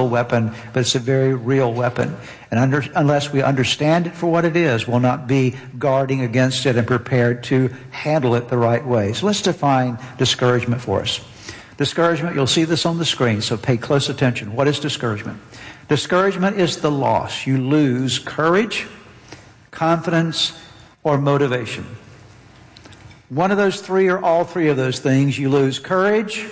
subtle weapon, but it's a very real weapon. And unless we understand it for what it is, we'll not be guarding against it and prepared to handle it the right way. So let's define discouragement for us. Discouragement, you'll see this on the screen, so pay close attention. What is discouragement? Discouragement is the loss. You lose courage, confidence, or motivation. One of those three or all three of those things. You lose courage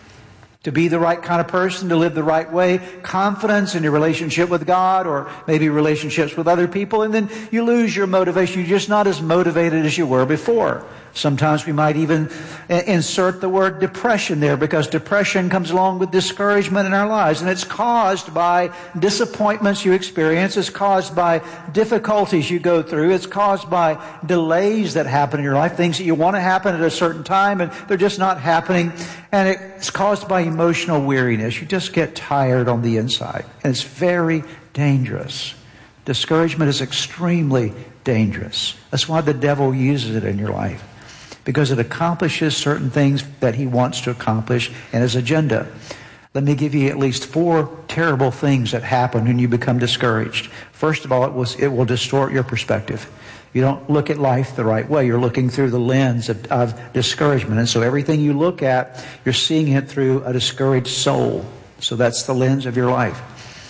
to be the right kind of person, to live the right way, confidence in your relationship with God or maybe relationships with other people, and then you lose your motivation. You're just not as motivated as you were before. Sometimes we might even insert the word depression there, because depression comes along with discouragement in our lives, and it's caused by disappointments you experience. It's caused by difficulties you go through. It's caused by delays that happen in your life, things that you want to happen at a certain time and they're just not happening. And it's caused by emotional weariness. You just get tired on the inside, and it's very dangerous. Discouragement is extremely dangerous. That's why the devil uses it in your life, because it accomplishes certain things that he wants to accomplish in his agenda. Let me give you at least 4 terrible things that happen when you become discouraged. First of all, it will distort your perspective. You don't look at life the right way. You're looking through the lens of discouragement. And so everything you look at, you're seeing it through a discouraged soul. So that's the lens of your life.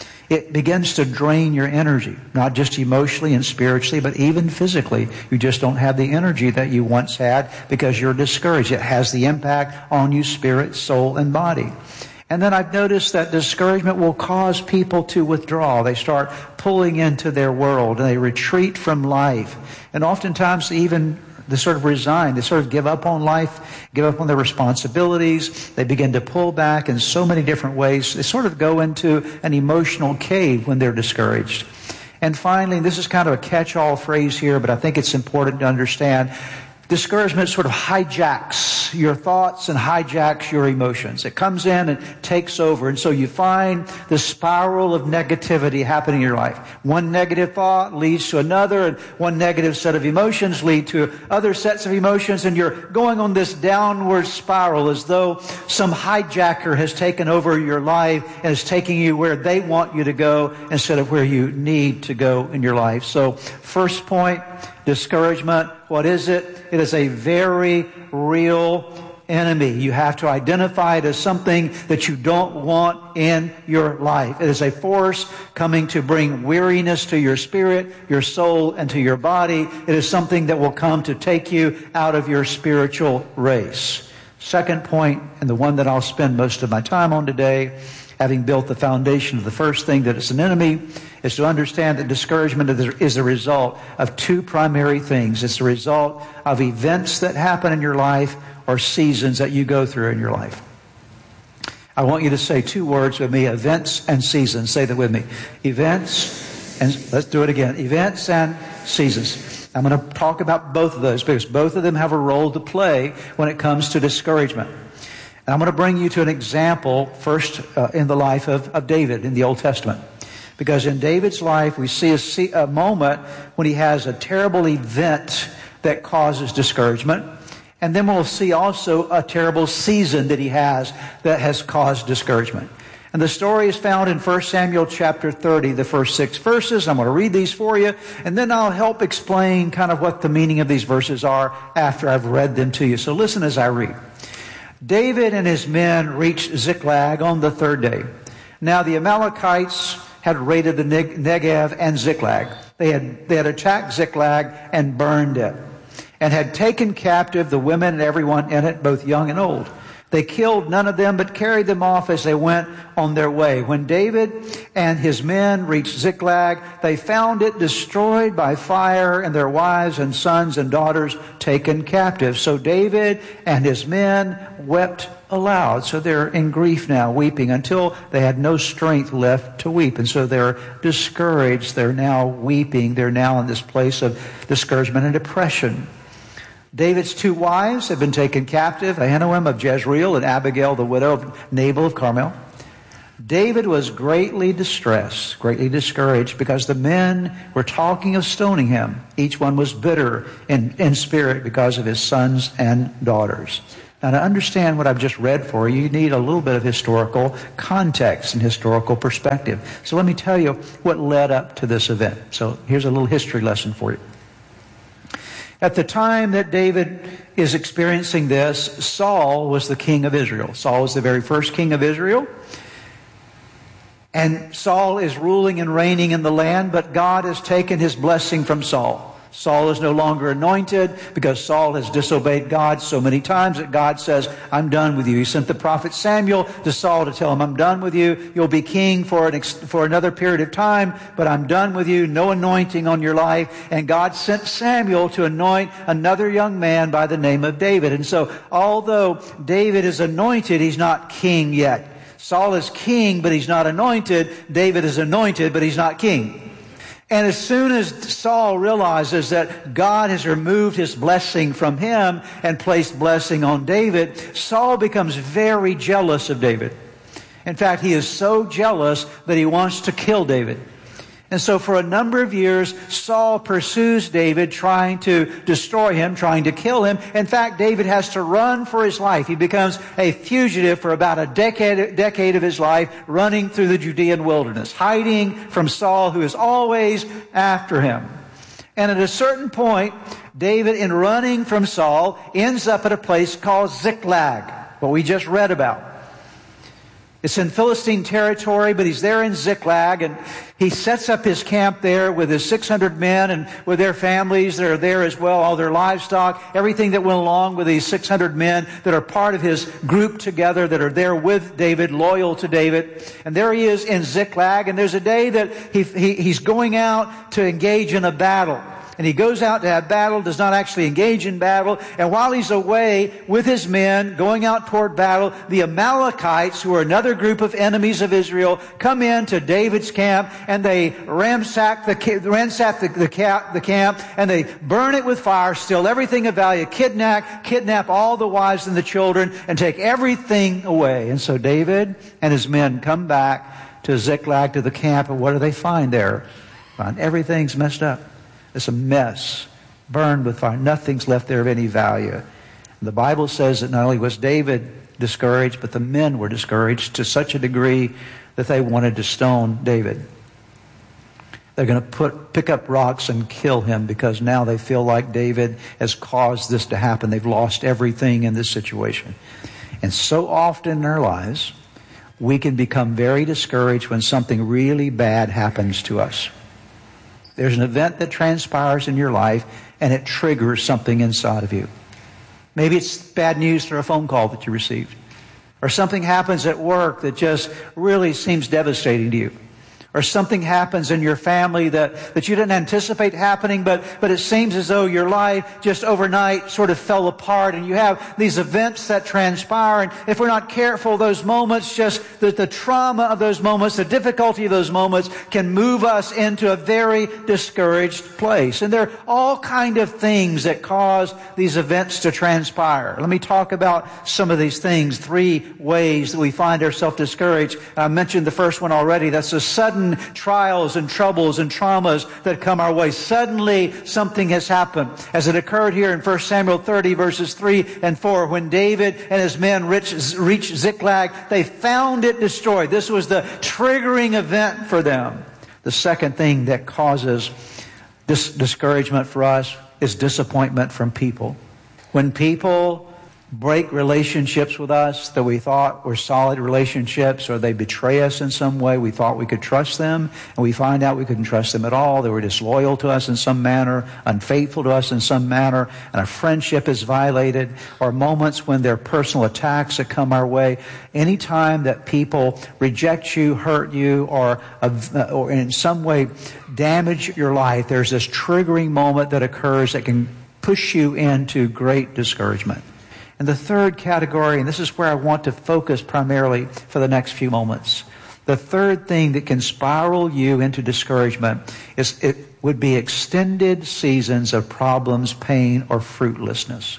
It begins to drain your energy, not just emotionally and spiritually, but even physically. You just don't have the energy that you once had because you're discouraged. It has the impact on you, spirit, soul, and body. And then I've noticed that discouragement will cause people to withdraw. They start pulling into their world, and they retreat from life. And oftentimes they sort of resign. They sort of give up on life, give up on their responsibilities. They begin to pull back in so many different ways. They sort of go into an emotional cave when they're discouraged. And finally, this is kind of a catch-all phrase here, but I think it's important to understand, discouragement sort of hijacks your thoughts and hijacks your emotions. It comes in and takes over. And so you find the spiral of negativity happening in your life. One negative thought leads to another, and one negative set of emotions lead to other sets of emotions, and you're going on this downward spiral as though some hijacker has taken over your life and is taking you where they want you to go instead of where you need to go in your life. So first point, discouragement. What is it? It is a very real enemy. You have to identify it as something that you don't want in your life. It is a force coming to bring weariness to your spirit, your soul, and to your body. It is something that will come to take you out of your spiritual race. Second point, and the one that I'll spend most of my time on today, having built the foundation of the first thing that it's an enemy, is to understand that discouragement is a result of 2 primary things. It's a result of events that happen in your life or seasons that you go through in your life. I want you to say 2 words with me, events and seasons. Say that with me. Events, and let's do it again. Events and seasons. I'm going to talk about both of those because both of them have a role to play when it comes to discouragement. And I'm going to bring you to an example first in the life of David in the Old Testament. Because in David's life, we see a moment when he has a terrible event that causes discouragement. And then we'll see also a terrible season that he has that has caused discouragement. And the story is found in 1 Samuel chapter 30, the first 6 verses. I'm going to read these for you, and then I'll help explain kind of what the meaning of these verses are after I've read them to you. So listen as I read. David and his men reached Ziklag on the 3rd day. Now the Amalekites had raided the Negev and Ziklag. They had attacked Ziklag and burned it, and had taken captive the women and everyone in it, both young and old. They killed none of them, but carried them off as they went on their way. When David and his men reached Ziklag, they found it destroyed by fire, and their wives and sons and daughters taken captive. So David and his men wept aloud. So they're in grief now, weeping, until they had no strength left to weep. And so they're discouraged. They're now weeping. They're now in this place of discouragement and depression. David's 2 wives had been taken captive, Ahinoam of Jezreel and Abigail, the widow of Nabal of Carmel. David was greatly distressed, greatly discouraged, because the men were talking of stoning him. Each one was bitter in spirit because of his sons and daughters. Now, to understand what I've just read for you, you need a little bit of historical context and historical perspective. So let me tell you what led up to this event. So here's a little history lesson for you. At the time that David is experiencing this, Saul was the king of Israel. Saul was the very first king of Israel. And Saul is ruling and reigning in the land, but God has taken his blessing from Saul. Saul is no longer anointed because Saul has disobeyed God so many times that God says, I'm done with you. He sent the prophet Samuel to Saul to tell him, I'm done with you. You'll be king for another period of time, but I'm done with you. No anointing on your life. And God sent Samuel to anoint another young man by the name of David. And so, although David is anointed, he's not king yet. Saul is king, but he's not anointed. David is anointed, but he's not king. And as soon as Saul realizes that God has removed his blessing from him and placed blessing on David, Saul becomes very jealous of David. In fact, he is so jealous that he wants to kill David. And so for a number of years, Saul pursues David, trying to destroy him, trying to kill him. In fact, David has to run for his life. He becomes a fugitive for about a decade of his life, running through the Judean wilderness, hiding from Saul, who is always after him. And at a certain point, David, in running from Saul, ends up at a place called Ziklag, what we just read about. It's in Philistine territory, but he's there in Ziklag, and he sets up his camp there with his 600 men and with their families that are there as well, all their livestock, everything that went along with these 600 men that are part of his group together, that are there with David, loyal to David. And there he is in Ziklag, and there's a day that he's going out to engage in a battle. And he goes out to have battle, does not actually engage in battle. And while he's away with his men, going out toward battle, the Amalekites, who are another group of enemies of Israel, come into David's camp, and they ransack the camp, and they burn it with fire, steal everything of value, kidnap all the wives and the children, and take everything away. And so David and his men come back to Ziklag, to the camp, and what do they find there? Find everything's messed up. It's a mess, burned with fire. Nothing's left there of any value. And the Bible says that not only was David discouraged, but the men were discouraged to such a degree that they wanted to stone David. They're going to pick up rocks and kill him because now they feel like David has caused this to happen. They've lost everything in this situation. And so often in our lives, we can become very discouraged when something really bad happens to us. There's an event that transpires in your life, and it triggers something inside of you. Maybe it's bad news through a phone call that you received. Or something happens at work that just really seems devastating to you. Or something happens in your family that you didn't anticipate happening, but it seems as though your life just overnight sort of fell apart, and you have these events that transpire, and if we're not careful, those moments, just the trauma of those moments, the difficulty of those moments can move us into a very discouraged place. And there are all kind of things that cause these events to transpire. Let me talk about some of these things, 3 ways that we find ourselves discouraged. I mentioned the first one already. That's the sudden trials and troubles and traumas that come our way. Suddenly something has happened, as it occurred here in 1 Samuel 30 verses 3 and 4. When David and his men reached Ziklag, they found it destroyed. This was the triggering event for them. The second thing that causes this discouragement for us is disappointment from people. When people break relationships with us that we thought were solid relationships, or they betray us in some way, we thought we could trust them, and we find out we couldn't trust them at all. They were disloyal to us in some manner, unfaithful to us in some manner, and a friendship is violated. Or moments when there are personal attacks that come our way. Anytime that people reject you, hurt you, or in some way damage your life, there's this triggering moment that occurs that can push you into great discouragement. And the third category, and this is where I want to focus primarily for the next few moments. The third thing that can spiral you into discouragement would be extended seasons of problems, pain, or fruitlessness.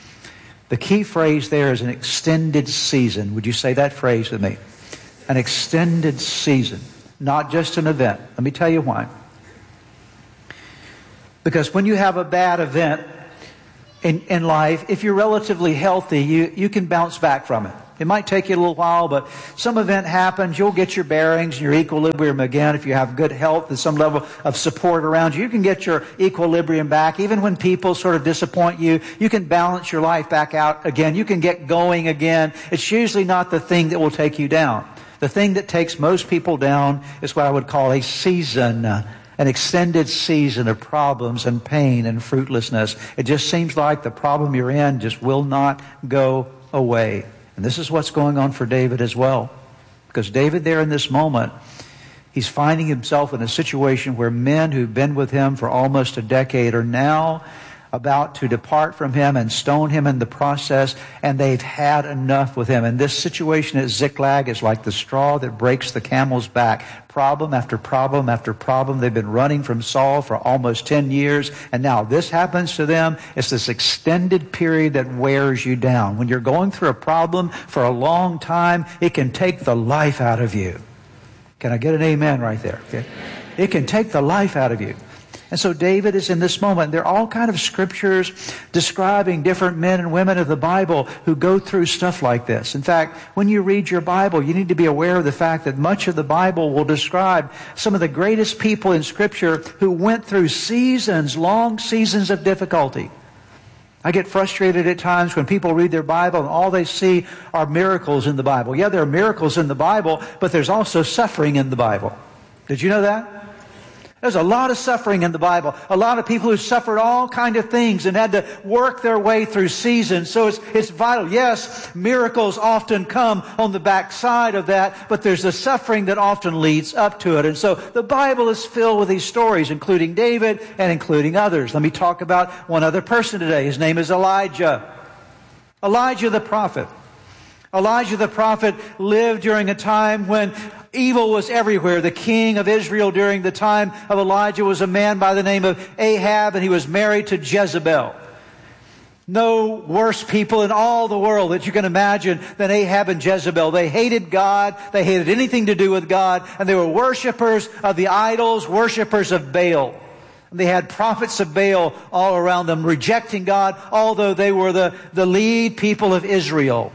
The key phrase there is an extended season. Would you say that phrase with me? An extended season, not just an event. Let me tell you why. Because when you have a bad event, in life, if you're relatively healthy, you can bounce back from it. It might take you a little while, but some event happens, you'll get your bearings and your equilibrium again. If you have good health and some level of support around you, you can get your equilibrium back. Even when people sort of disappoint you, you can balance your life back out again. You can get going again. It's usually not the thing that will take you down. The thing that takes most people down is what I would call a season, an extended season of problems and pain and fruitlessness. It just seems like the problem you're in just will not go away. And this is what's going on for David as well. Because David there in this moment, he's finding himself in a situation where men who've been with him for almost a decade are now about to depart from him and stone him in the process, and they've had enough with him. And this situation at Ziklag is like the straw that breaks the camel's back. Problem after problem after problem. They've been running from Saul for almost 10 years, and now this happens to them. It's this extended period that wears you down. When you're going through a problem for a long time, it can take the life out of you. Can I get an amen right there? Okay? It can take the life out of you. And so David is in this moment. There are all kinds of scriptures describing different men and women of the Bible who go through stuff like this. In fact, when you read your Bible, you need to be aware of the fact that much of the Bible will describe some of the greatest people in Scripture who went through seasons, long seasons of difficulty. I get frustrated at times when people read their Bible and all they see are miracles in the Bible. Yeah, there are miracles in the Bible, but there's also suffering in the Bible. Did you know that? There's a lot of suffering in the Bible. A lot of people who suffered all kind of things and had to work their way through seasons. So it's vital. Yes, miracles often come on the backside of that, but there's the suffering that often leads up to it. And so the Bible is filled with these stories, including David and including others. Let me talk about one other person today. His name is Elijah. Elijah the prophet. Elijah the prophet lived during a time when evil was everywhere. The king of Israel during the time of Elijah was a man by the name of Ahab, and he was married to Jezebel. No worse people in all the world that you can imagine than Ahab and Jezebel. They hated God. They hated anything to do with God. And they were worshipers of the idols, worshipers of Baal. And they had prophets of Baal all around them, rejecting God, although they were the lead people of Israel.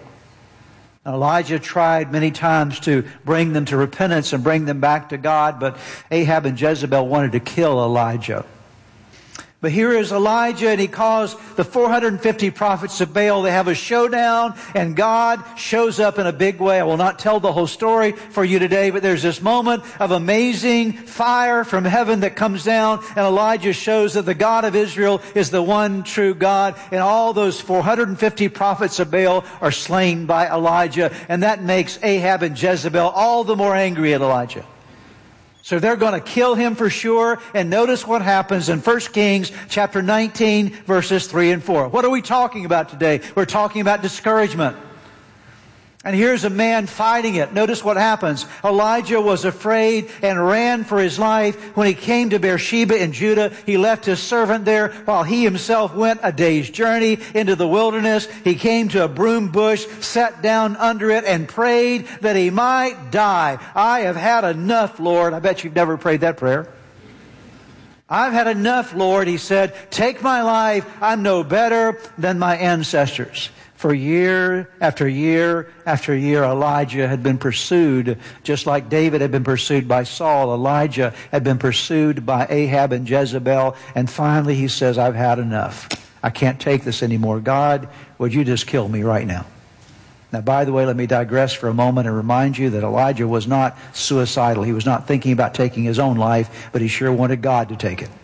Elijah tried many times to bring them to repentance and bring them back to God, but Ahab and Jezebel wanted to kill Elijah. But here is Elijah, and he calls the 450 prophets of Baal. They have a showdown, and God shows up in a big way. I will not tell the whole story for you today, but there's this moment of amazing fire from heaven that comes down, and Elijah shows that the God of Israel is the one true God, and all those 450 prophets of Baal are slain by Elijah, and that makes Ahab and Jezebel all the more angry at Elijah. So they're going to kill him for sure. And notice what happens in 1 Kings chapter 19, verses 3 and 4. What are we talking about today? We're talking about discouragement. And here's a man fighting it. Notice what happens. Elijah was afraid and ran for his life. When he came to Beersheba in Judah, he left his servant there while he himself went a day's journey into the wilderness. He came to a broom bush, sat down under it, and prayed that he might die. I have had enough, Lord. I bet you've never prayed that prayer. I've had enough, Lord, he said. Take my life. I'm no better than my ancestors. For year after year after year, Elijah had been pursued, just like David had been pursued by Saul. Elijah had been pursued by Ahab and Jezebel. And finally he says, I've had enough. I can't take this anymore. God, would you just kill me right now? Now, by the way, let me digress for a moment and remind you that Elijah was not suicidal. He was not thinking about taking his own life, but he sure wanted God to take it.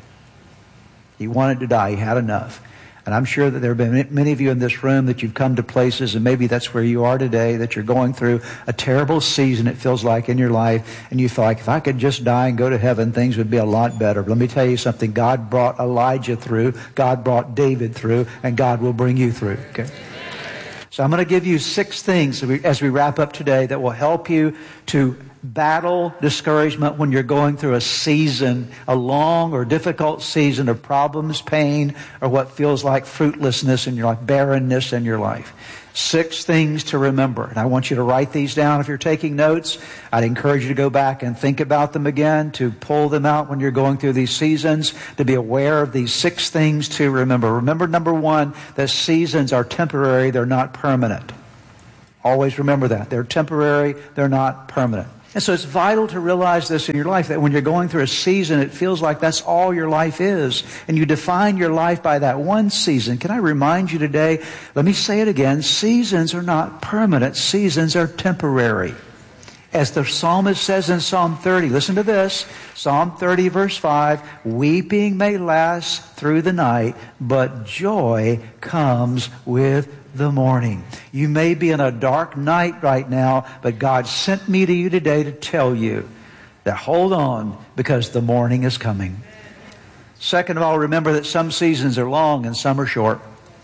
He wanted to die. He had enough. And I'm sure that there have been many of you in this room that you've come to places, and maybe that's where you are today, that you're going through a terrible season, it feels like, in your life, and you feel like, if I could just die and go to heaven, things would be a lot better. But let me tell you something. God brought Elijah through, God brought David through, and God will bring you through. Okay? So I'm going to give you 6 things as we wrap up today that will help you to battle discouragement when you're going through a season, a long or difficult season of problems, pain, or what feels like fruitlessness in your life, barrenness in your life. 6 things to remember. And I want you to write these down if you're taking notes. I'd encourage you to go back and think about them again, to pull them out when you're going through these seasons, to be aware of these 6 things to remember. Remember, number 1, that seasons are temporary, they're not permanent. Always remember that. They're temporary, they're not permanent. And so it's vital to realize this in your life, that when you're going through a season, it feels like that's all your life is. And you define your life by that one season. Can I remind you today, let me say it again, seasons are not permanent. Seasons are temporary. As the psalmist says in Psalm 30, listen to this, Psalm 30 verse 5, weeping may last through the night, but joy comes with the morning. You may be in a dark night right now, but God sent me to you today to tell you that hold on, because the morning is coming. Second of all, remember that some seasons are long and some are short.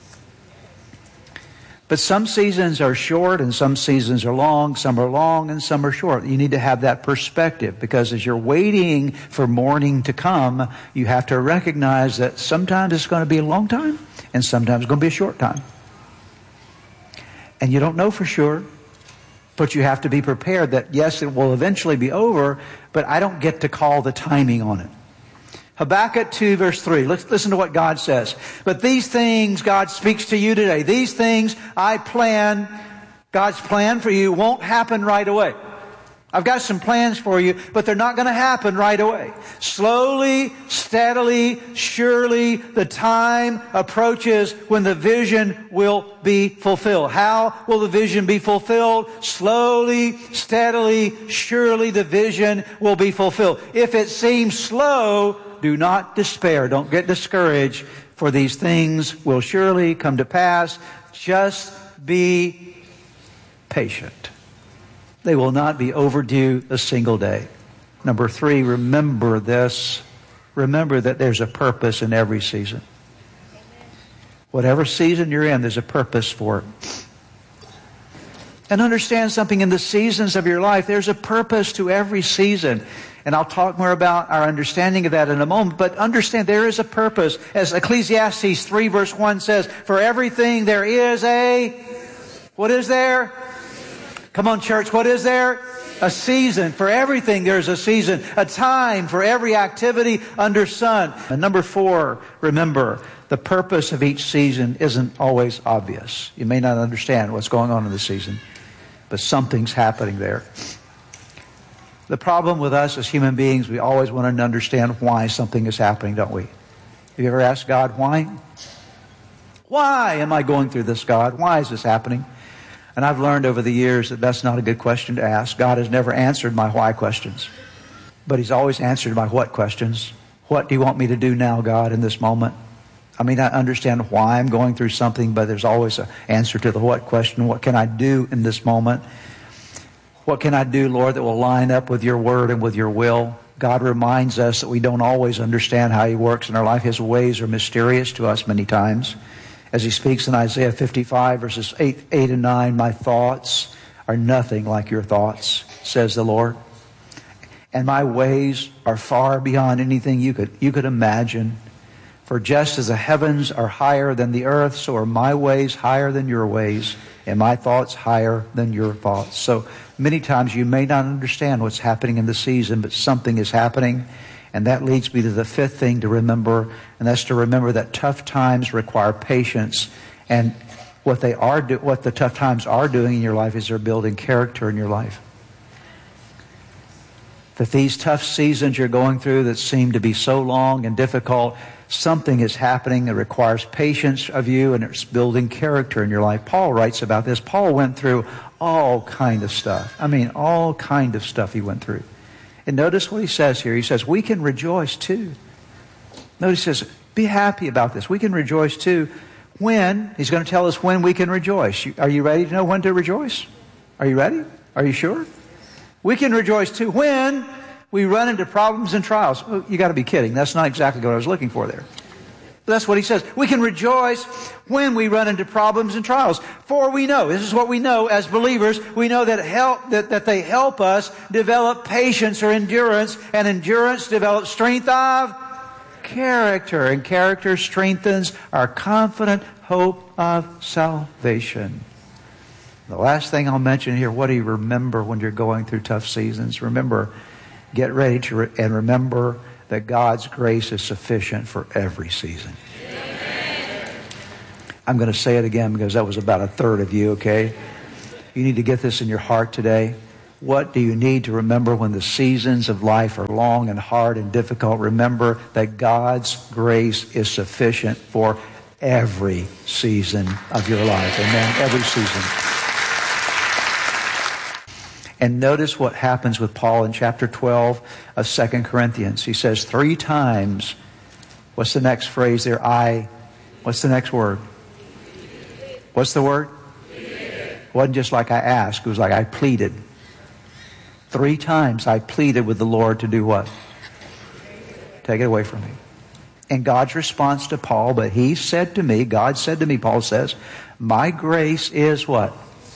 But some seasons are short and some seasons are long. Some are long and some are short. You need to have that perspective, because as you're waiting for morning to come, you have to recognize that sometimes it's going to be a long time and sometimes it's going to be a short time. And you don't know for sure, but you have to be prepared that, yes, it will eventually be over, but I don't get to call the timing on it. Habakkuk 2 verse 3. Listen to what God says. But these things, God speaks to you today. These things I plan, God's plan for you won't happen right away. I've got some plans for you, but they're not going to happen right away. Slowly, steadily, surely, the time approaches when the vision will be fulfilled. How will the vision be fulfilled? Slowly, steadily, surely the vision will be fulfilled. If it seems slow, do not despair. Don't get discouraged, for these things will surely come to pass. Just be patient. They will not be overdue a single day. Number 3, remember this. Remember that there's a purpose in every season. Whatever season you're in, there's a purpose for it. And understand something, in the seasons of your life, there's a purpose to every season. And I'll talk more about our understanding of that in a moment. But understand, there is a purpose. As Ecclesiastes 3 verse 1 says, for everything there is a... What is there? Come on, church, what is there? A season. For everything there's a season. A time for every activity under sun. And number 4, remember, the purpose of each season isn't always obvious. You may not understand what's going on in the season, but something's happening there. The problem with us as human beings, we always want to understand why something is happening, don't we? Have you ever asked God, why? Why am I going through this, God? Why is this happening? And I've learned over the years that that's not a good question to ask. God has never answered my why questions, but He's always answered my what questions. What do you want me to do now, God, in this moment? I mean, I understand why I'm going through something, but there's always an answer to the what question. What can I do in this moment? What can I do, Lord, that will line up with your word and with your will? God reminds us that we don't always understand how He works in our life. His ways are mysterious to us many times. As He speaks in Isaiah 55, verses 8 and 9, my thoughts are nothing like your thoughts, says the Lord. And my ways are far beyond anything you could imagine. For just as the heavens are higher than the earth, so are my ways higher than your ways, and my thoughts higher than your thoughts. So many times you may not understand what's happening in the season, but something is happening. And that leads me to the 5th thing to remember, and that's to remember that tough times require patience. And what the tough times are doing in your life is they're building character in your life. That these tough seasons you're going through that seem to be so long and difficult, something is happening that requires patience of you, and it's building character in your life. Paul writes about this. Paul went through all kind of stuff. I mean, all kind of stuff he went through. And notice what he says here. He says, we can rejoice too. Notice he says, be happy about this. We can rejoice too. When? He's going to tell us when we can rejoice. Are you ready to know when to rejoice? Are you ready? Are you sure? We can rejoice too when we run into problems and trials. Oh, you got to be kidding. That's not exactly what I was looking for there. But that's what he says. We can rejoice when we run into problems and trials. For we know, this is what we know as believers, we know that they help us develop patience or endurance, and endurance develops strength of character, and character strengthens our confident hope of salvation. The last thing I'll mention here, what do you remember when you're going through tough seasons? Remember, get ready to and remember that God's grace is sufficient for every season. Amen. I'm going to say it again because that was about a third of you, okay? You need to get this in your heart today. What do you need to remember when the seasons of life are long and hard and difficult? Remember that God's grace is sufficient for every season of your life. Amen. Every season. And notice what happens with Paul in chapter 12 of 2 Corinthians. He says 3 times, what's the next phrase there? What's the next word? What's the word? It wasn't just like I asked. It was like I pleaded. 3 times I pleaded with the Lord to do what? Take it away from me. And God's response to Paul, but he said to me, God said to me, Paul says, my grace is what?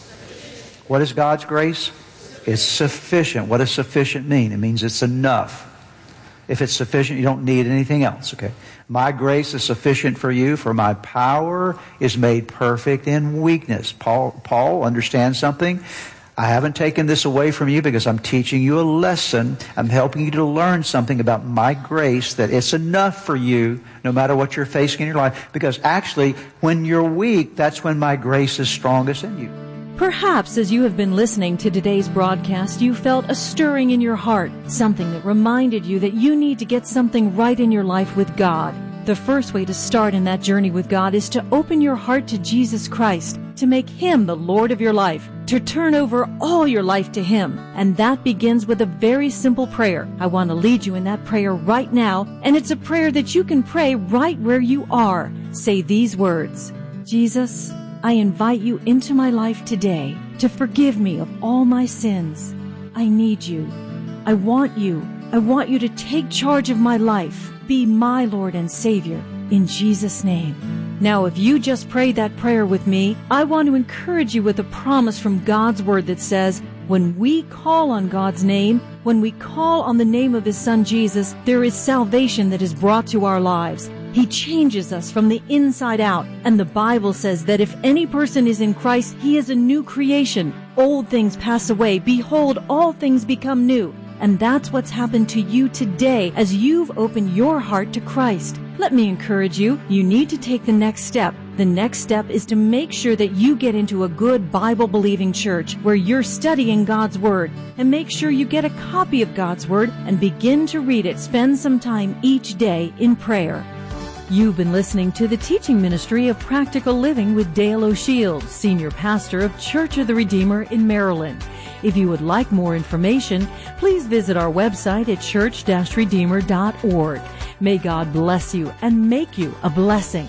What is God's grace? It's sufficient. What does sufficient mean? It means it's enough. If it's sufficient, you don't need anything else, okay? My grace is sufficient for you, for my power is made perfect in weakness. Paul understands something. I haven't taken this away from you because I'm teaching you a lesson. I'm helping you to learn something about my grace, that it's enough for you no matter what you're facing in your life. Because actually, when you're weak, that's when my grace is strongest in you. Perhaps as you have been listening to today's broadcast, you felt a stirring in your heart, something that reminded you that you need to get something right in your life with God. The first way to start in that journey with God is to open your heart to Jesus Christ, to make Him the Lord of your life, to turn over all your life to Him. And that begins with a very simple prayer. I want to lead you in that prayer right now, and it's a prayer that you can pray right where you are. Say these words: Jesus, I invite you into my life today to forgive me of all my sins. I need you. I want you. I want you to take charge of my life. Be my Lord and Savior. In Jesus' name. Now, if you just prayed that prayer with me, I want to encourage you with a promise from God's Word that says, when we call on God's name, when we call on the name of His Son Jesus, there is salvation that is brought to our lives. He changes us from the inside out. And the Bible says that if any person is in Christ, he is a new creation. Old things pass away. Behold, all things become new. And that's what's happened to you today as you've opened your heart to Christ. Let me encourage you. You need to take the next step. The next step is to make sure that you get into a good Bible-believing church where you're studying God's Word. And make sure you get a copy of God's Word and begin to read it. Spend some time each day in prayer. You've been listening to the teaching ministry of Practical Living with Dale O'Shields, Senior Pastor of Church of the Redeemer in Maryland. If you would like more information, please visit our website at church-redeemer.org. May God bless you and make you a blessing.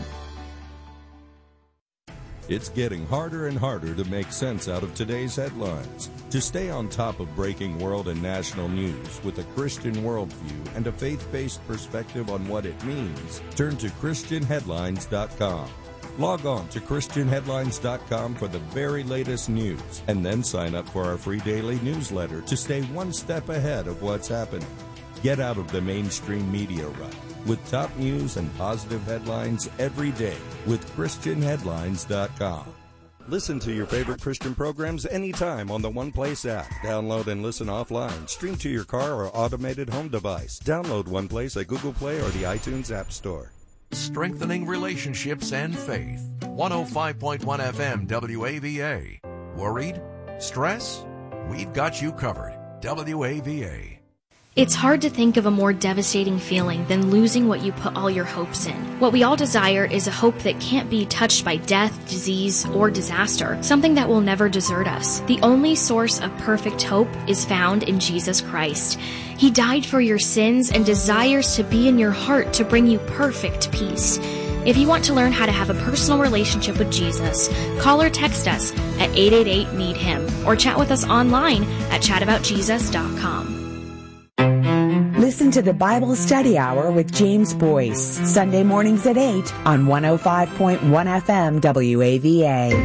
It's getting harder and harder to make sense out of today's headlines. To stay on top of breaking world and national news with a Christian worldview and a faith-based perspective on what it means, turn to ChristianHeadlines.com. Log on to ChristianHeadlines.com for the very latest news, and then sign up for our free daily newsletter to stay one step ahead of what's happening. Get out of the mainstream media rut with top news and positive headlines every day with ChristianHeadlines.com. Listen to your favorite Christian programs anytime on the One Place app. Download and listen offline. Stream to your car or automated home device. Download One Place at Google Play or the iTunes App Store. Strengthening relationships and faith. 105.1 FM WAVA. Worried? Stress? We've got you covered. WAVA. It's hard to think of a more devastating feeling than losing what you put all your hopes in. What we all desire is a hope that can't be touched by death, disease, or disaster, something that will never desert us. The only source of perfect hope is found in Jesus Christ. He died for your sins and desires to be in your heart to bring you perfect peace. If you want to learn how to have a personal relationship with Jesus, call or text us at 888-NEED-HIM or chat with us online at chataboutjesus.com. Listen to the Bible Study Hour with James Boyce, Sunday mornings at 8 on 105.1 FM WAVA.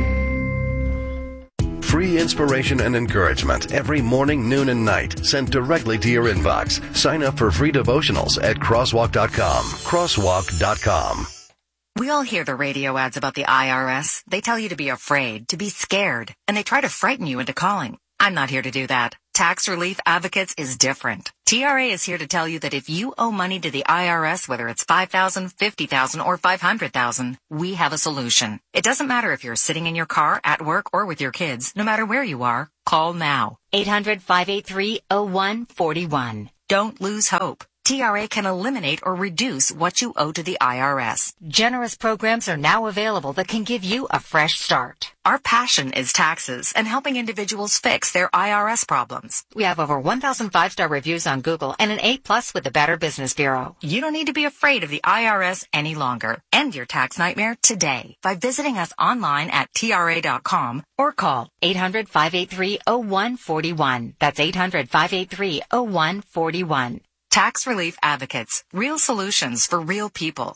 Free inspiration and encouragement every morning, noon, and night sent directly to your inbox. Sign up for free devotionals at crosswalk.com. Crosswalk.com. We all hear the radio ads about the IRS. They tell you to be afraid, to be scared, and they try to frighten you into calling. I'm not here to do that. Tax Relief Advocates is different. TRA is here to tell you that if you owe money to the IRS, whether it's $5,000, $50,000, or $500,000, we have a solution. It doesn't matter if you're sitting in your car, at work, or with your kids. No matter where you are, call now. 800-583-0141. Don't lose hope. TRA can eliminate or reduce what you owe to the IRS. Generous programs are now available that can give you a fresh start. Our passion is taxes and helping individuals fix their IRS problems. We have over 1,000 5-star reviews on Google and an A+ with the Better Business Bureau. You don't need to be afraid of the IRS any longer. End your tax nightmare today by visiting us online at TRA.com or call 800-583-0141. That's 800-583-0141. Tax Relief Advocates. Real solutions for real people.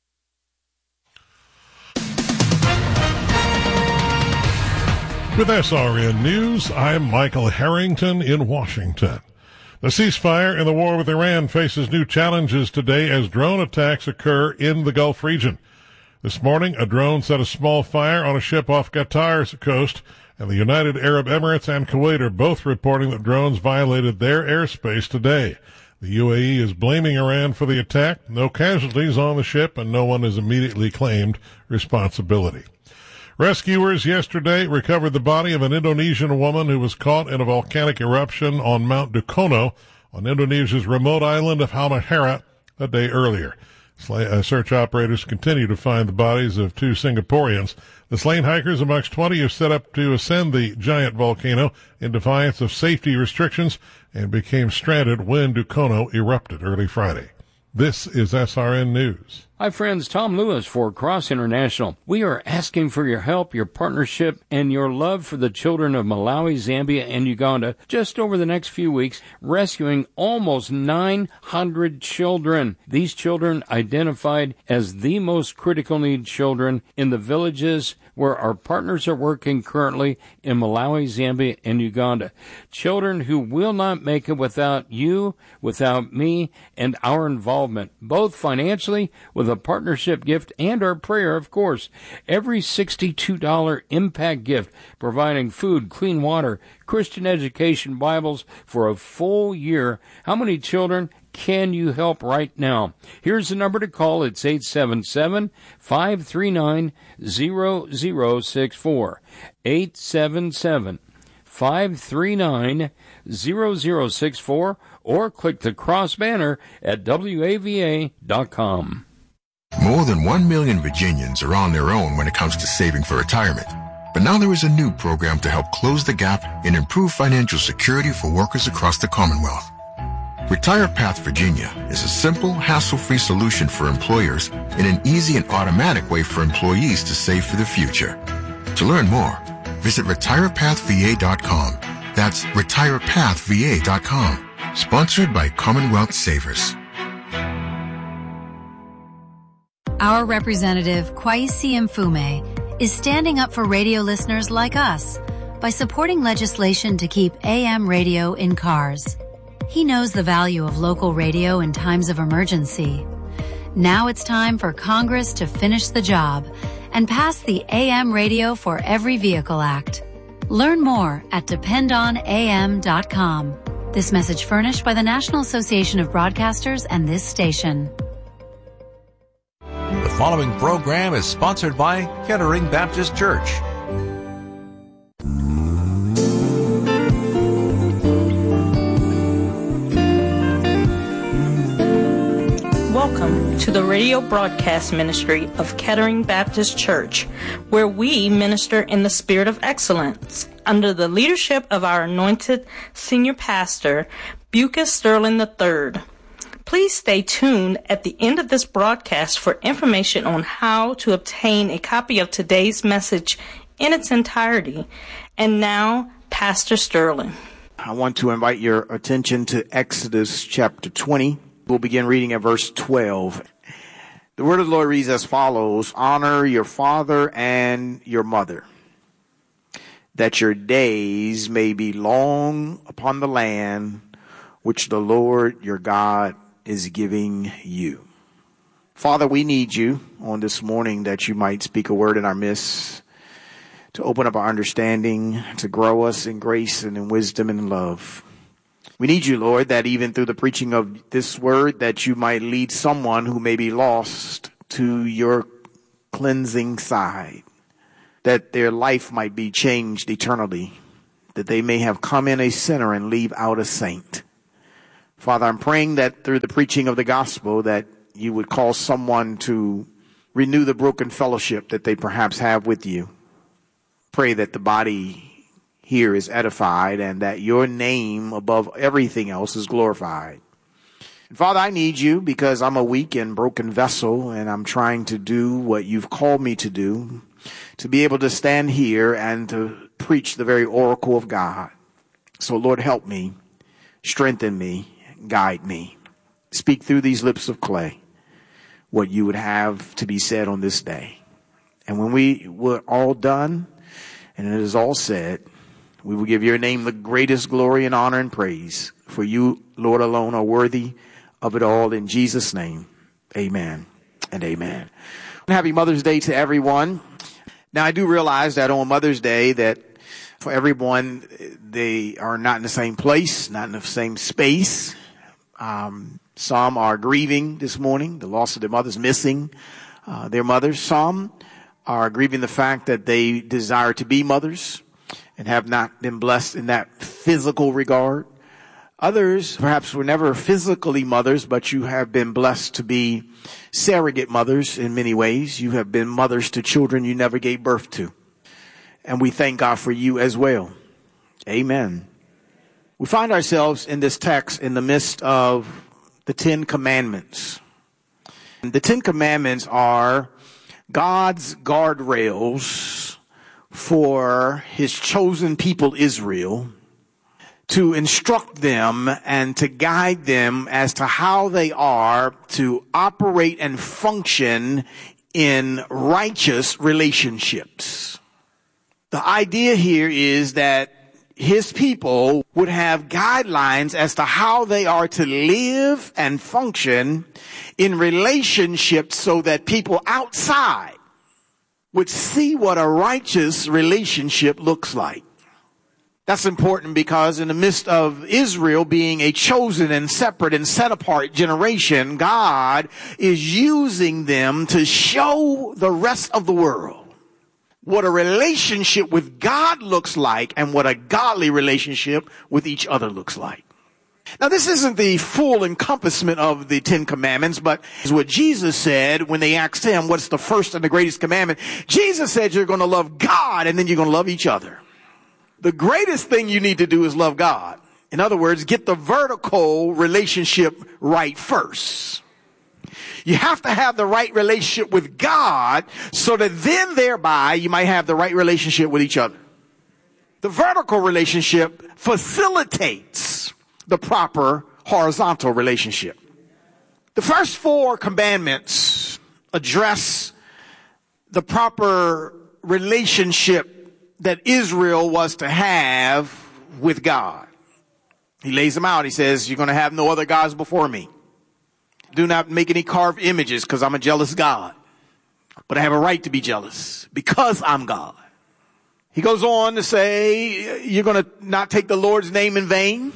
With SRN News, I'm Michael Harrington in Washington. The ceasefire in the war with Iran faces new challenges today as drone attacks occur in the Gulf region. This morning, a drone set a small fire on a ship off Qatar's coast, and the United Arab Emirates and Kuwait are both reporting that drones violated their airspace today. The UAE is blaming Iran for the attack. No casualties on the ship, and no one has immediately claimed responsibility. Rescuers yesterday recovered the body of an Indonesian woman who was caught in a volcanic eruption on Mount Dukono on Indonesia's remote island of Halmahera a day earlier. Search operators continue to find the bodies of 2 Singaporeans. The slain hikers, amongst 20, have set up to ascend the giant volcano in defiance of safety restrictions and became stranded when Dukono erupted early Friday. This is SRN News. Hi, friends. Tom Lewis for Cross International. We are asking for your help, your partnership, and your love for the children of Malawi, Zambia, and Uganda just over the next few weeks, rescuing almost 900 children. These children identified as the most critical need children in the villages where our partners are working currently in Malawi, Zambia, and Uganda. Children who will not make it without you, without me, and our involvement, both financially with a partnership gift and our prayer, of course. Every $62 impact gift, providing food, clean water, Christian education, Bibles for a full year. How many children can you help right now? Here's the number to call. It's 877-539-0064. 877-539-0064, or click the cross banner at WAVA.com. More than 1 million Virginians are on their own when it comes to saving for retirement. But now there is a new program to help close the gap and improve financial security for workers across the Commonwealth. Retire Path Virginia is a simple, hassle-free solution for employers and an easy and automatic way for employees to save for the future. To learn more, visit retirepathva.com. That's retirepathva.com. Sponsored by Commonwealth Savers. Our representative, Kwesi Mfume, is standing up for radio listeners like us by supporting legislation to keep AM radio in cars. He knows the value of local radio in times of emergency. Now it's time for Congress to finish the job and pass the AM Radio for Every Vehicle Act. Learn more at dependonam.com. This message furnished by the National Association of Broadcasters and this station. The following program is sponsored by Kettering Baptist Church. Welcome to the radio broadcast ministry of Kettering Baptist Church, where we minister in the spirit of excellence under the leadership of our anointed senior pastor, Bucas Sterling III. Please stay tuned at the end of this broadcast for information on how to obtain a copy of today's message in its entirety. And now, Pastor Sterling. I want to invite your attention to Exodus chapter 20. We'll begin reading at verse 12. The word of the Lord reads as follows: Honor your father and your mother, that your days may be long upon the land which the Lord your God is giving you. Father, we need you on this morning that you might speak a word in our midst, to open up our understanding, to grow us in grace and in wisdom and in love. We need you, Lord, that even through the preaching of this word, that you might lead someone who may be lost to your cleansing side, that their life might be changed eternally, that they may have come in a sinner and leave out a saint. Father, I'm praying that through the preaching of the gospel that you would cause someone to renew the broken fellowship that they perhaps have with you. Pray that the body here is edified and that your name above everything else is glorified. And Father, I need you because I'm a weak and broken vessel and I'm trying to do what you've called me to do, to be able to stand here and to preach the very oracle of God. So Lord, help me, strengthen me, guide me. Speak through these lips of clay what you would have to be said on this day. And when we were all done and it is all said, we will give your name the greatest glory and honor and praise. For you, Lord, alone are worthy of it all. In Jesus' name, amen and amen. Happy Mother's Day to everyone. Now, I do realize that on Mother's Day that for everyone, they are not in the same place, not in the same space. Some are grieving this morning, the loss of their mothers, missing their mothers. Some are grieving the fact that they desire to be mothers and have not been blessed in that physical regard. Others perhaps were never physically mothers, but you have been blessed to be surrogate mothers in many ways. You have been mothers to children you never gave birth to. And we thank God for you as well. Amen. We find ourselves in this text in the midst of the Ten Commandments. And the Ten Commandments are God's guardrails for his chosen people Israel, to instruct them and to guide them as to how they are to operate and function in righteous relationships. The idea here is that his people would have guidelines as to how they are to live and function in relationships so that people outside would see what a righteous relationship looks like. That's important because in the midst of Israel being a chosen and separate and set apart generation, God is using them to show the rest of the world what a relationship with God looks like and what a godly relationship with each other looks like. Now, this isn't the full encompassment of the Ten Commandments, but is what Jesus said when they asked him, what's the first and the greatest commandment? Jesus said you're going to love God and then you're going to love each other. The greatest thing you need to do is love God. In other words, get the vertical relationship right first. You have to have the right relationship with God so that then thereby you might have the right relationship with each other. The vertical relationship facilitates the proper horizontal relationship. The first four commandments address the proper relationship that Israel was to have with God. He lays them out. He says, you're going to have no other gods before me. Do not make any carved images because I'm a jealous God. But I have a right to be jealous because I'm God. He goes on to say, you're going to not take the Lord's name in vain.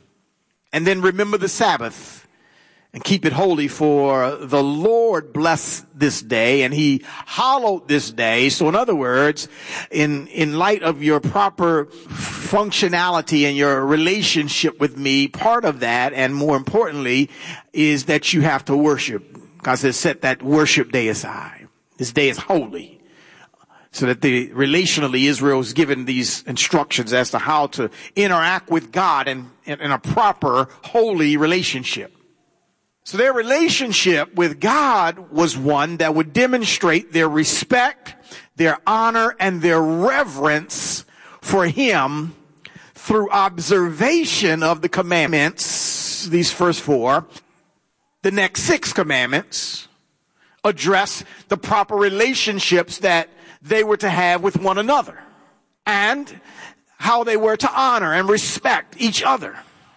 And then remember the Sabbath and keep it holy, for the Lord blessed this day and he hallowed this day. So in other words, in light of your proper functionality and your relationship with me, part of that, and more importantly, is that you have to worship. God says, set that worship day aside. This day is holy. So that relationally Israel is given these instructions as to how to interact with God in a proper, holy relationship. So their relationship with God was one that would demonstrate their respect, their honor, and their reverence for him through observation of the commandments, these first four. The next six commandments address the proper relationships that they were to have with one another and how they were to honor and respect each other.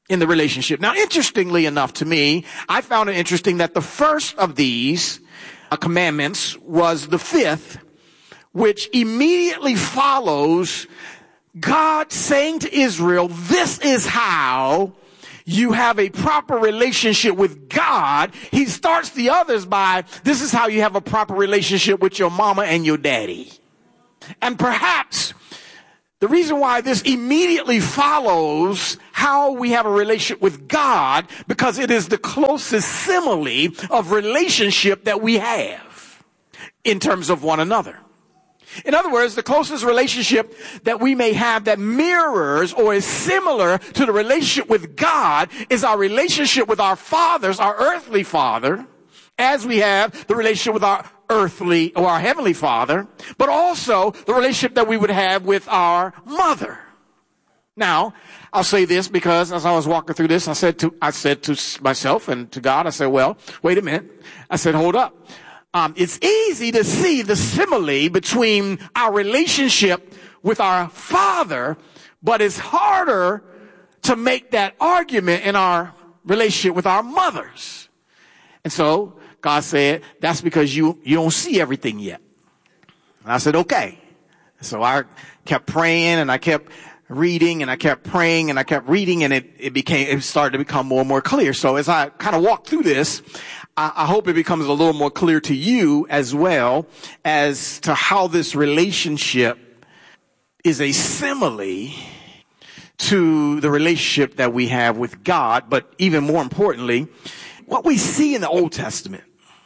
in the relationship. Now, interestingly enough to me, I found it interesting that the first of these commandments was the fifth, which immediately follows God saying to Israel, this is how you have a proper relationship with God. He starts the others by, this is how you have a proper relationship with your mama and your daddy. And perhaps the reason why this immediately follows how we have a relationship with God, because it is the closest simile of relationship that we have in terms of one another. In other words, the closest relationship that we may have that mirrors or is similar to the relationship with God is our relationship with our fathers, our earthly father, as we have the relationship with our earthly or our heavenly father, but also the relationship that we would have with our mother. Now, I'll say this because as I was walking through this, I said to myself and to God, I said, well, wait a minute. I said, hold up. It's easy to see the simile between our relationship with our father, but it's harder to make that argument in our relationship with our mothers. And so God said, that's because you don't see everything yet. And I said, okay. So I kept praying and I kept reading and I kept praying and I kept reading, and it started to become more and more clear. So as I kind of walked through this, I hope it becomes a little more clear to you as well as to how this relationship is a simile to the relationship that we have with God. But even more importantly, what we see in the Old Testament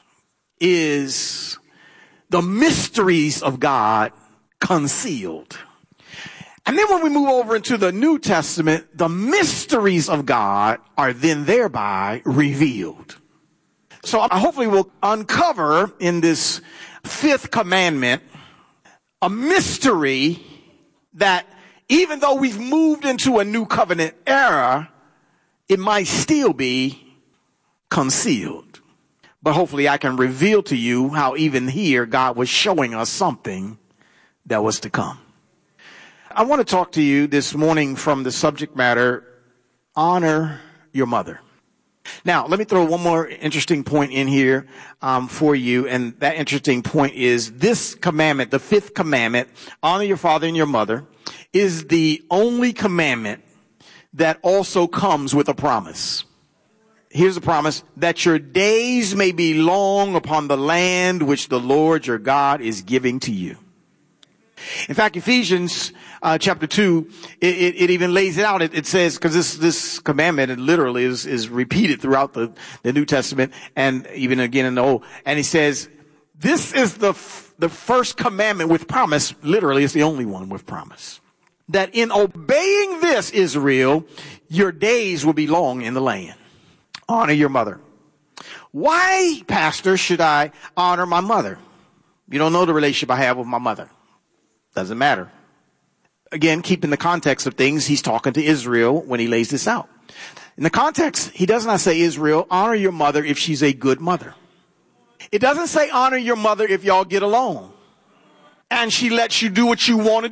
is the mysteries of God concealed. And then when we move over into the New Testament, the mysteries of God are then thereby revealed. So hopefully we'll uncover in this fifth commandment a mystery that even though we've moved into a new covenant era, it might still be concealed. But hopefully I can reveal to you how even here God was showing us something that was to come. I want to talk to you this morning from the subject matter, honor your mother. Now, let me throw one more interesting point in here for you, and that interesting point is this commandment, the fifth commandment, honor your father and your mother, is the only commandment that also comes with a promise. Here's a promise, that your days may be long upon the land which the Lord your God is giving to you. In fact, Ephesians chapter 2, it even lays it out. It says, because this commandment, it literally is repeated throughout the New Testament and even again in the Old. And he says, this is the first commandment with promise. Literally, it's the only one with promise. That in obeying this, Israel, your days will be long in the land. Honor your mother. Why, Pastor, should I honor my mother? You don't know the relationship I have with my mother. Doesn't matter. Again, keep in the context of things, he's talking to Israel when he lays this out. In the context, he does not say, Israel, honor your mother if she's a good mother. It doesn't say honor your mother if y'all get along and she lets you do what you want to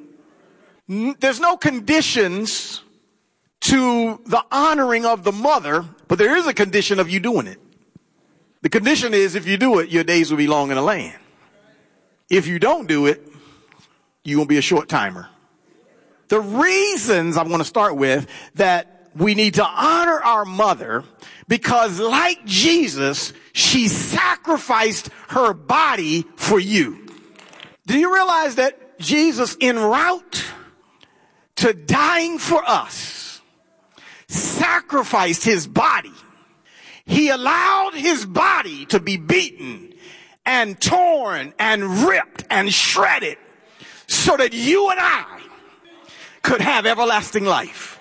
do. There's no conditions to the honoring of the mother, but there is a condition of you doing it. The condition is if you do it, your days will be long in the land. If you don't do it, you won't be a short timer. The reasons I want to start with that we need to honor our mother, because like Jesus, she sacrificed her body for you. Do you realize that Jesus, en route to dying for us, sacrificed his body? He allowed his body to be beaten and torn and ripped and shredded so that you and I could have everlasting life.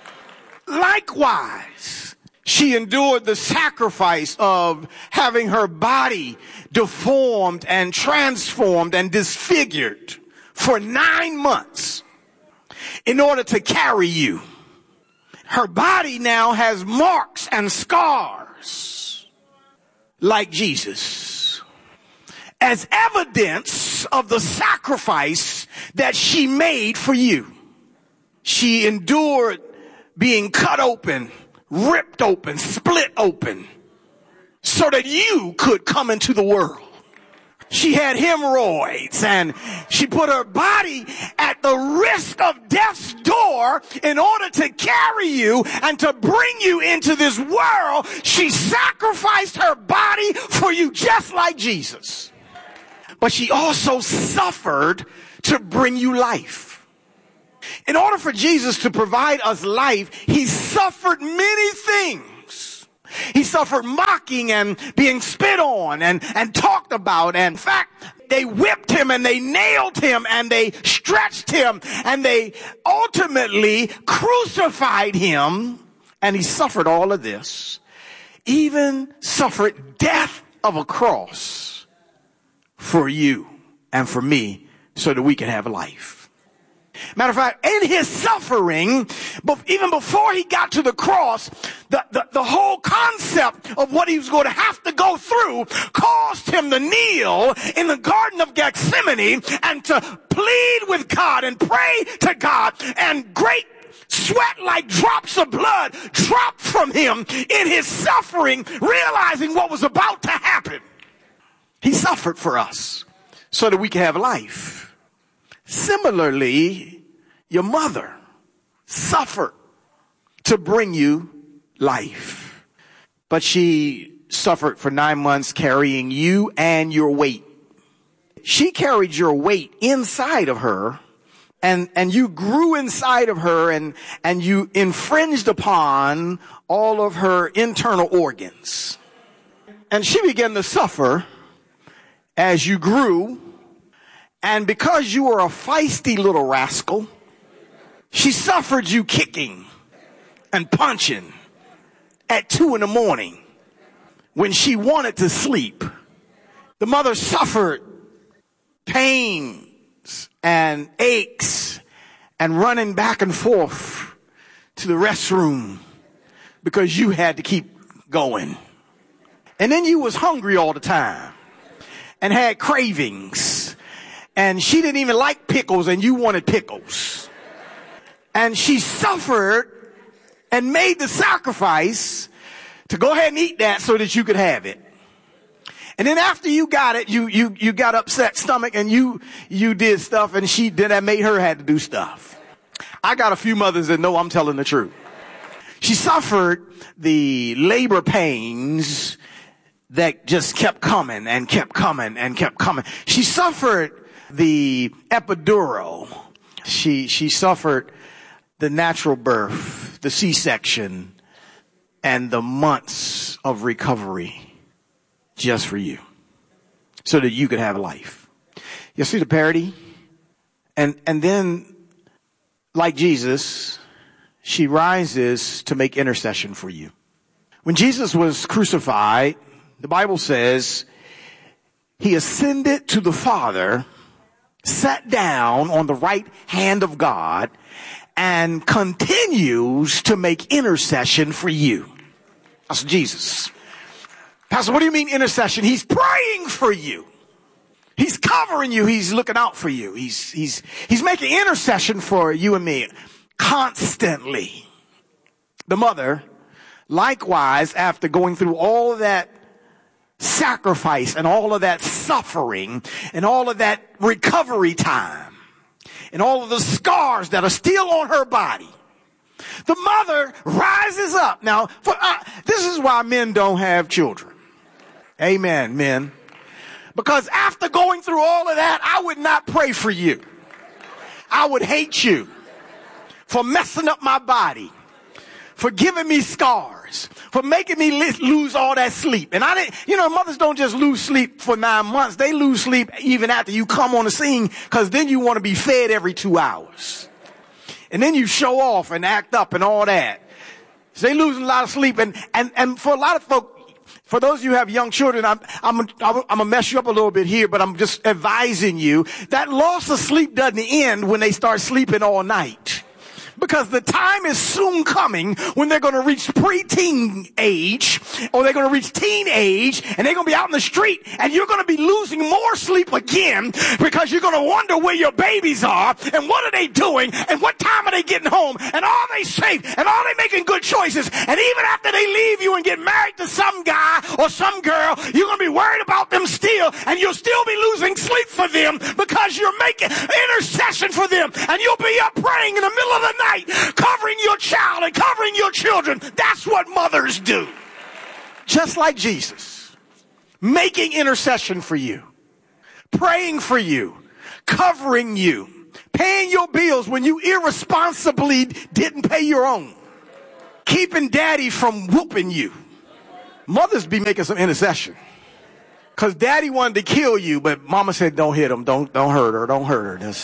Likewise, she endured the sacrifice of having her body deformed and transformed and disfigured for 9 months in order to carry you. Her body now has marks and scars like Jesus, as evidence of the sacrifice that she made for you. She endured being cut open ripped open, split open, so that you could come into the world. She had hemorrhoids, and she put her body at the risk of death's door in order to carry you and to bring you into this world. She sacrificed her body for you, just like Jesus. But she also suffered to bring you life. In order for Jesus to provide us life, he suffered many things. He suffered mocking and being spit on and talked about. And in fact, they whipped him and they nailed him and they stretched him and they ultimately crucified him. And he suffered all of this, even suffered death of a cross for you and for me so that we can have life. Matter of fact, in his suffering, even before he got to the cross, the whole concept of what he was going to have to go through caused him to kneel in the Garden of Gethsemane and to plead with God and pray to God, and great sweat like drops of blood dropped from him in his suffering, realizing what was about to happen. He suffered for us so that we can have life. Similarly, your mother suffered to bring you life. But she suffered for 9 months carrying you and your weight. She carried your weight inside of her, and you grew inside of her, and you infringed upon all of her internal organs. And she began to suffer as you grew. And because you were a feisty little rascal, she suffered you kicking and punching at 2 a.m. when she wanted to sleep. The mother suffered pains and aches and running back and forth to the restroom because you had to keep going. And then you was hungry all the time and had cravings. And she didn't even like pickles, and you wanted pickles. And she suffered and made the sacrifice to go ahead and eat that so that you could have it. And then after you got it, you got upset stomach, and you did stuff, and that made her had to do stuff. I got a few mothers that know I'm telling the truth. She suffered the labor pains that just kept coming and kept coming and kept coming. She suffered the epidural. She suffered the natural birth, the C-section, and the months of recovery just for you, so that you could have life. You see the parity? And then, like Jesus, she rises to make intercession for you. When Jesus was crucified, the Bible says he ascended to the Father, sat down on the right hand of God, and continues to make intercession for you. That's Jesus. Pastor, what do you mean intercession? He's praying for you. He's covering you. He's looking out for you. He's making intercession for you and me constantly. The mother, likewise, after going through all of that sacrifice and all of that suffering and all of that recovery time and all of the scars that are still on her body, the mother rises up. Now, this is why men don't have children. Amen, men. Because after going through all of that, I would not pray for you. I would hate you for messing up my body, for giving me scars, for making me lose all that sleep. And mothers don't just lose sleep for 9 months. They lose sleep even after you come on the scene, because then you want to be fed every 2 hours. And then you show off and act up and all that. So they lose a lot of sleep. And for a lot of folk, for those of you who have young children, I'm gonna mess you up a little bit here, but I'm just advising you that loss of sleep doesn't end when they start sleeping all night. Because the time is soon coming when they're going to reach preteen age, or they're going to reach teen age, and they're going to be out in the street, and you're going to be losing more sleep again because you're going to wonder where your babies are, and what are they doing, and what time are they getting home, and are they safe, and are they making good choices? And even after they leave you and get married to some guy or some girl, you're going to be worried about them still, and you'll still be losing sleep for them because you're making intercession for them, and you'll be up praying in the middle of the night, covering your child and covering your children. That's what mothers do. Just like Jesus, making intercession for you, praying for you, covering you, paying your bills when you irresponsibly didn't pay your own, keeping daddy from whooping you. Mothers be making some intercession. Because daddy wanted to kill you, but mama said, don't hit him, don't hurt her, don't hurt her.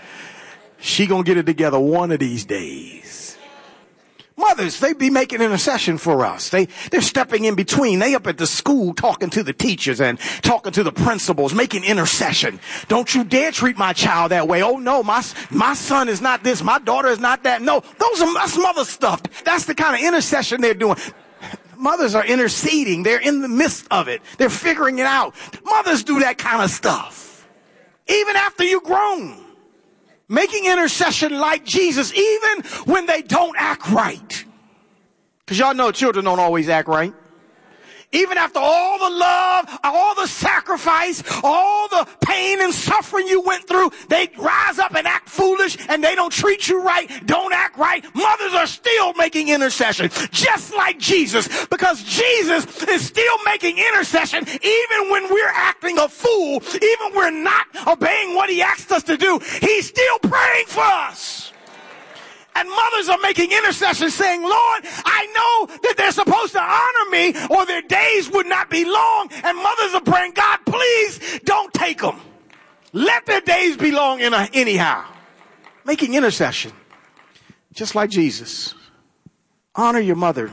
She gonna get it together one of these days. Mothers, they be making intercession for us. They're stepping in between. They up at the school talking to the teachers and talking to the principals, making intercession. Don't you dare treat my child that way. Oh no, my son is not this, my daughter is not that. No, that's mother stuff. That's the kind of intercession they're doing. Mothers are interceding. They're in the midst of it. They're figuring it out. Mothers do that kind of stuff. Even after you're grown. Making intercession like Jesus, even when they don't act right. Because y'all know children don't always act right. Even after all the love, all the sacrifice, all the pain and suffering you went through, they rise up and act foolish, and they don't treat you right, don't act right. Mothers are still making intercession, just like Jesus, because Jesus is still making intercession even when we're acting a fool, even when we're not obeying what he asked us to do. He's still praying for us. And mothers are making intercession saying, Lord, I know that they're supposed to honor me or their days would not be long. And mothers are praying, God, please don't take them. Let their days be long anyhow. Making intercession. Just like Jesus. Honor your mother.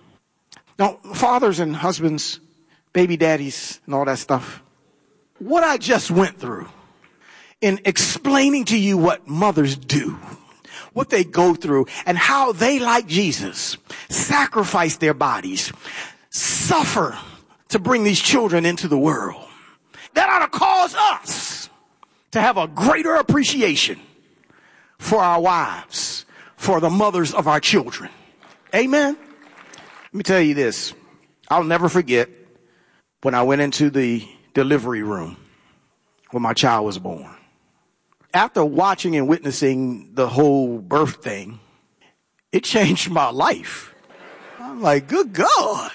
Now, fathers and husbands, baby daddies and all that stuff. What I just went through in explaining to you what mothers do, what they go through, and how they, like Jesus, sacrifice their bodies, suffer to bring these children into the world. That ought to cause us to have a greater appreciation for our wives, for the mothers of our children. Amen. Let me tell you this. I'll never forget when I went into the delivery room when my child was born. After watching and witnessing the whole birth thing, it changed my life. I'm like, good God.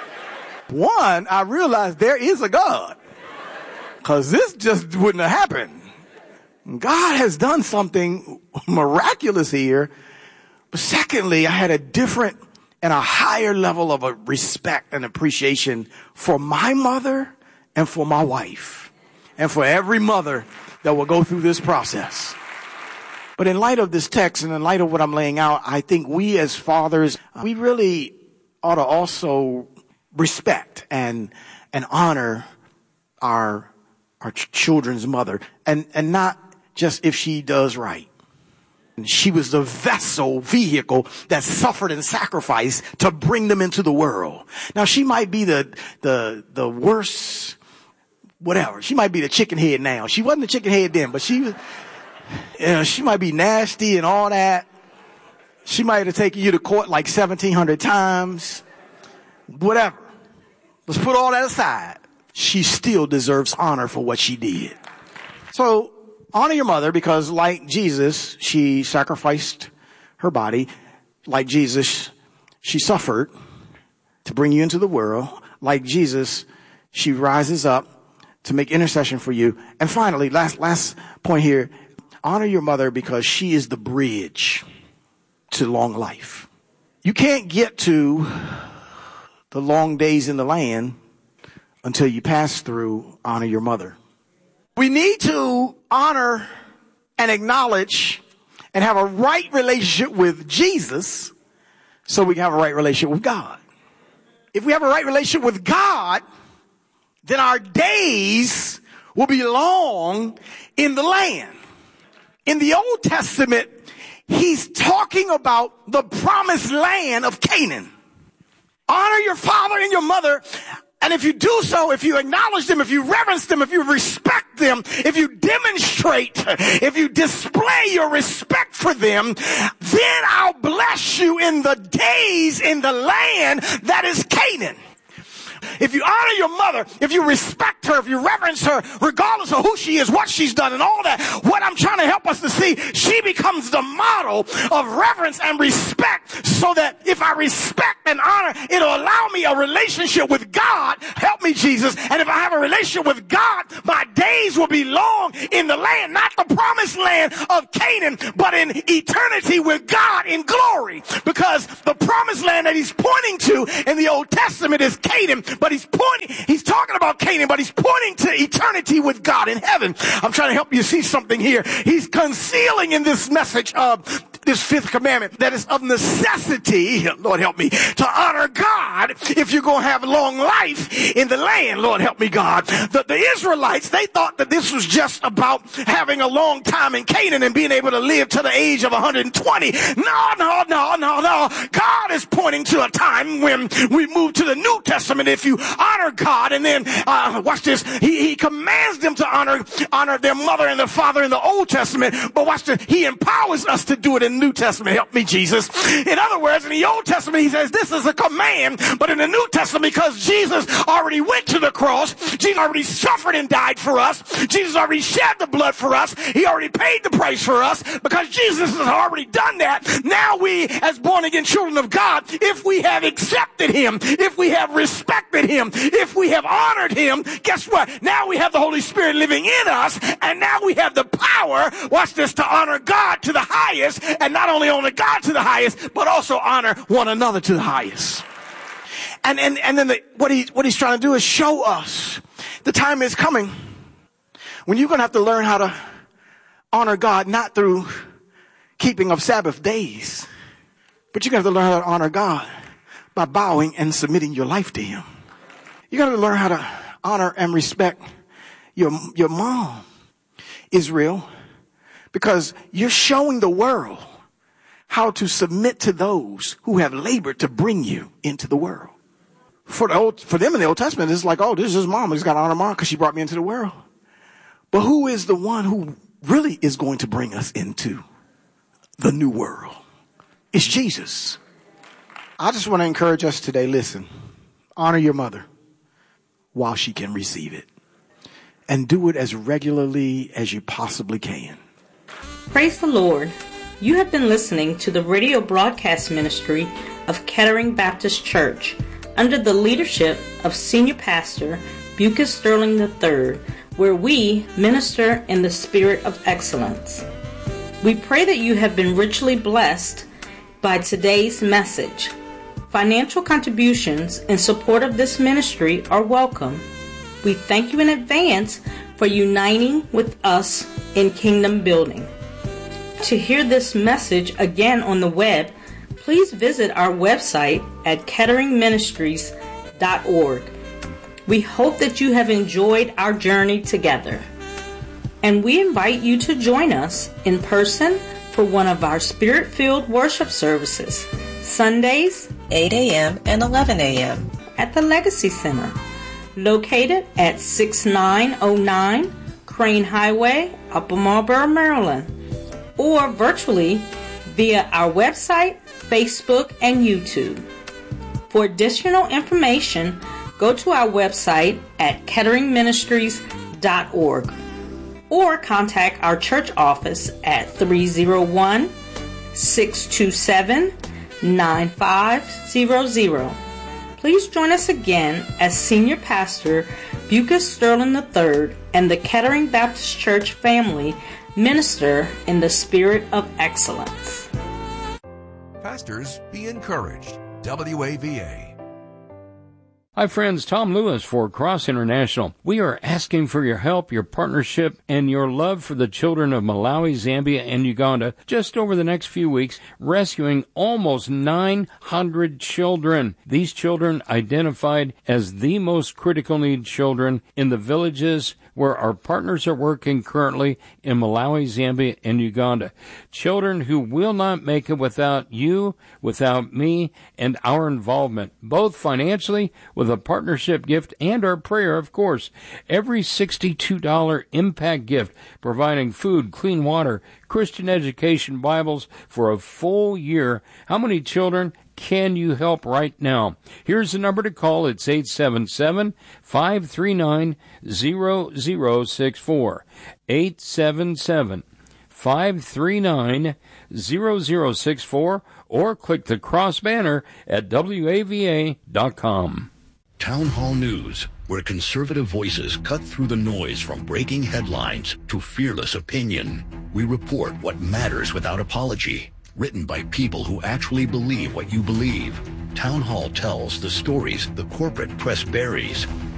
One, I realized there is a God, because this just wouldn't have happened. God has done something miraculous here. But secondly, I had a different and a higher level of a respect and appreciation for my mother and for my wife and for every mother that will go through this process. But in light of this text and in light of what I'm laying out, I think we as fathers, we really ought to also respect and honor our children's mother, and not just if she does right. She was the vehicle that suffered and sacrificed to bring them into the world. Now she might be the worst, whatever. She might be the chicken head now. She wasn't the chicken head then, but she was, she might be nasty and all that. She might have taken you to court like 1,700 times. Whatever. Let's put all that aside. She still deserves honor for what she did. So honor your mother, because like Jesus, she sacrificed her body. Like Jesus, she suffered to bring you into the world. Like Jesus, she rises up to make intercession for you. And finally, last point here, honor your mother because she is the bridge to long life. You can't get to the long days in the land until you pass through honor your mother. We need to honor and acknowledge and have a right relationship with Jesus so we can have a right relationship with God. If we have a right relationship with God, then our days will be long in the land. In the Old Testament, he's talking about the promised land of Canaan. Honor your father and your mother. And if you do so, if you acknowledge them, if you reverence them, if you respect them, if you demonstrate, if you display your respect for them, then I'll bless you in the days in the land that is Canaan. If you honor your mother, if you respect her, if you reverence her, regardless of who she is, what she's done, and all that, what I'm trying to help us to see, she becomes the model of reverence and respect, so that if I respect and honor, it'll allow me a relationship with God. Help me, Jesus. And if I have a relationship with God, my days will be long in the land, not the promised land of Canaan, but in eternity with God in glory. Because the promised land that he's pointing to in the Old Testament is Canaan. But he's talking about Canaan, but he's pointing to eternity with God in heaven. I'm trying to help you see something here. He's concealing in this message of this fifth commandment that is of necessity, Lord help me, to honor God if you're going to have long life in the land. Lord help me, God. The Israelites, they thought that this was just about having a long time in Canaan and being able to live to the age of 120. No. God is pointing to a time when we move to the New Testament. If you honor God, and then watch this, he commands them to honor their mother and their father in the Old Testament, but watch this, he empowers us to do it in the New Testament. Help me, Jesus. In other words, in the Old Testament, he says this is a command, but in the New Testament, because Jesus already went to the cross, Jesus already suffered and died for us, Jesus already shed the blood for us, he already paid the price for us, because Jesus has already done that. Now we, as born again children of God, if we have accepted him, if we have respected him, if we have honored him, guess what? Now we have the Holy Spirit living in us, and now we have the power, watch this, to honor God to the highest, and not only honor God to the highest, but also honor one another to the highest. And then what he's trying to do is show us the time is coming when you're going to have to learn how to honor God, not through keeping of Sabbath days, but you're going to have to learn how to honor God by bowing and submitting your life to him. You got to learn how to honor and respect your mom, Israel, because you're showing the world how to submit to those who have labored to bring you into the world. For them in the Old Testament, it's like, oh, this is mom. I just got to honor mom because she brought me into the world. But who is the one who really is going to bring us into the new world? It's Jesus. I just want to encourage us today. Listen, honor your mother while she can receive it, and do it as regularly as you possibly can. Praise the Lord. You have been listening to the radio broadcast ministry of Kettering Baptist Church under the leadership of Senior Pastor Bucus Sterling III, where we minister in the spirit of excellence. We pray that you have been richly blessed by today's message. Financial contributions in support of this ministry are welcome. We thank you in advance for uniting with us in kingdom building. To hear this message again on the web, please visit our website at ketteringministries.org. We hope that you have enjoyed our journey together. And we invite you to join us in person for one of our Spirit-filled worship services, Sundays, 8 a.m. and 11 a.m. at the Legacy Center, located at 6909 Crane Highway, Upper Marlboro, Maryland, or virtually via our website, Facebook, and YouTube. For additional information, go to our website at ketteringministries.org or contact our church office at 301-627-9500. Please join us again as Senior Pastor Bucus Sterling III and the Kettering Baptist Church family minister in the spirit of excellence. Pastors, be encouraged. WAVA. Hi friends, Tom Lewis for Cross International. We are asking for your help, your partnership, and your love for the children of Malawi, Zambia, and Uganda just over the next few weeks, rescuing almost 900 children. These children identified as the most critical need children in the villages where our partners are working currently in Malawi, Zambia, and Uganda. Children who will not make it without you, without me, and our involvement, both financially with a partnership gift and our prayer, of course. Every $62 impact gift, providing food, clean water, Christian education, Bibles for a full year. How many children can you help right now? Here's the number to call. It's 877-539-0064. 877-539-0064, or click the cross banner at WAVA.com. Town Hall News, where conservative voices cut through the noise from breaking headlines to fearless opinion. We report what matters without apology. Written by people who actually believe what you believe. Town Hall tells the stories the corporate press buries.